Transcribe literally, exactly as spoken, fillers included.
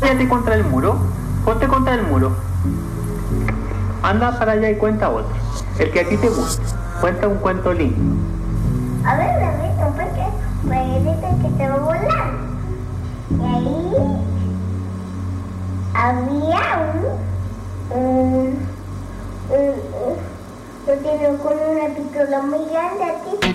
Váyate contra el muro. Ponte contra el muro. Anda para allá y cuenta otro. El que a ti te guste. Cuenta un cuento lindo. A ver, me meto porque parece que te va a volar. Y ahí había un, un, un, un, un, un con una pistola muy grande aquí.